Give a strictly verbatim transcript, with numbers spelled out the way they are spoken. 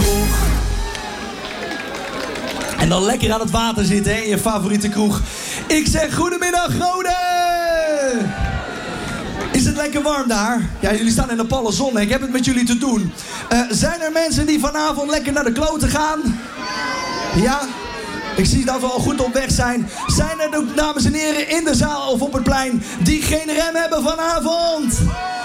kroeg. En dan lekker aan het water zitten, hè, in je favoriete kroeg. Ik zeg goedemiddag, Groningen! Is het lekker warm daar? Ja, jullie staan in de palle zon, hè. Ik heb het met jullie te doen. Uh, zijn er mensen die vanavond lekker naar de kloten gaan? Ja? Ik zie dat we al goed op weg zijn. Zijn er ook, dames en heren, in de zaal of op het plein die geen rem hebben vanavond?